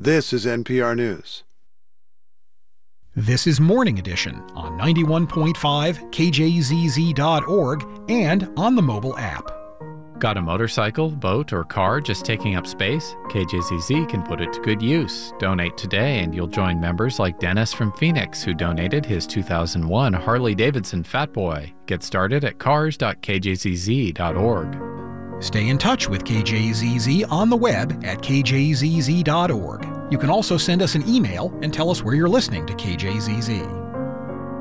This is NPR News. This is Morning Edition on 91.5 KJZZ.org and on the mobile app. Got a motorcycle, boat, or car just taking up space? KJZZ can put it to good use. Donate today and you'll join members like Dennis from Phoenix, who donated his 2001 Harley-Davidson Fat Boy. Get started at cars.kjzz.org. Stay in touch with KJZZ on the web at kjzz.org. You can also send us an email and tell us where you're listening to KJZZ.